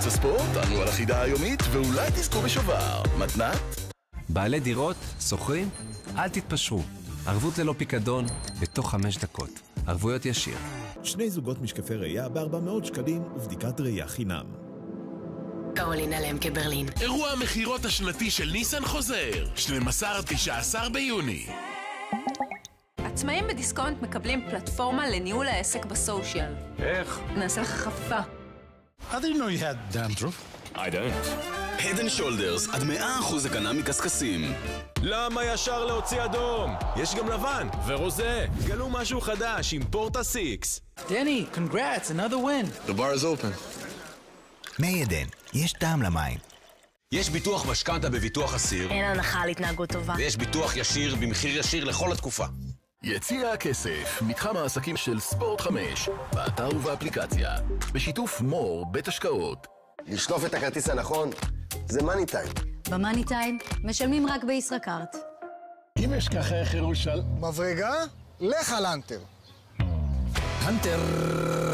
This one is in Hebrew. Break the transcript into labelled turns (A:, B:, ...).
A: ערוץ הספורט, ענו על החידה היומית, ואולי תזכו בשובר. מתנת?
B: בעלי דירות, שוכרים? אל תתפשרו. ערבות ללא פיקדון, בתוך 5 דקות. ערבויות ישיר.
C: 2 זוגות משקפי ראייה ב-400 שקלים ובדיקת ראייה חינם.
D: קרולינה למקה ברלין.
E: אירוע המחירות השנתי של ניסן חוזר, 12-19 ביוני.
F: עצמאים בדיסקונט מקבלים פלטפורמה לניהול העסק בסושיאל.
B: איך?
F: נעשה לך חפיפה.
G: I didn't know you had dandruff.
B: I don't.
A: Head and Shoulders, עד 100% הגנה מקסקסים.
H: למה ישר להוציא אדום? יש גם לבן ורוזה. גלו משהו חדש עם פורטה 6.
I: דני, congrats, another win.
A: The bar is open.
J: מי עדן, יש טעם למים.
K: יש ביטוח משכנתה בביטוח אסיר.
D: אין הנחה על התנהגות טובה.
K: ויש ביטוח ישיר במחיר ישיר לכל התקופה.
A: יציע הכסף, מתחם העסקים של ספורט 5, באתר ובאפליקציה, בשיתוף מור בית השקעות.
L: לשלוף את הכרטיס הנכון, זה מאני טיים.
M: במאני טיים משלמים רק בישראכרט.
G: אם יש ככה חירוש על...
L: מברגה, לך על הנטר.
G: הנטר.